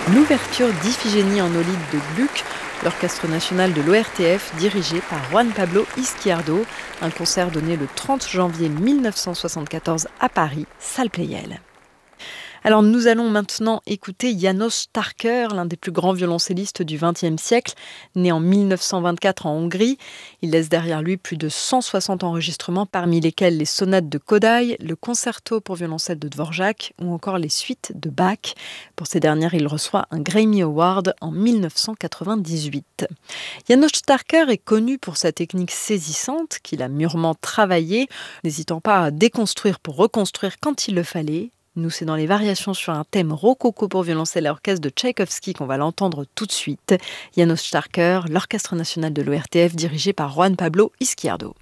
L'ouverture d'Iphigénie en Aulide de Gluck, l'Orchestre national de l'ORTF dirigé par Juan Pablo Izquierdo, un concert donné le 30 janvier 1974 à Paris, salle Pleyel. Alors nous allons maintenant écouter János Starker, l'un des plus grands violoncellistes du XXe siècle, né en 1924 en Hongrie. Il laisse derrière lui plus de 160 enregistrements, parmi lesquels les sonates de Kodály, le concerto pour violoncelle de Dvorak ou encore les suites de Bach. Pour ces dernières, il reçoit un Grammy Award en 1998. János Starker est connu pour sa technique saisissante, qu'il a mûrement travaillée, n'hésitant pas à déconstruire pour reconstruire quand il le fallait. Nous, c'est dans les variations sur un thème rococo pour violoncelle et orchestre de Tchaïkovski qu'on va l'entendre tout de suite. János Starker, l'Orchestre national de l'ORTF dirigé par Juan Pablo Izquierdo.